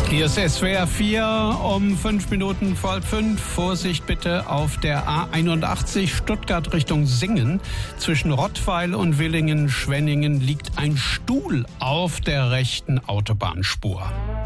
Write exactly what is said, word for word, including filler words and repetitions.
Hier ist S W R vier um fünf Minuten vor halb fünf. Vorsicht bitte auf der A einundachtzig Stuttgart Richtung Singen. Zwischen Rottweil und Willingen-Schwenningen liegt ein Stuhl auf der rechten Autobahnspur.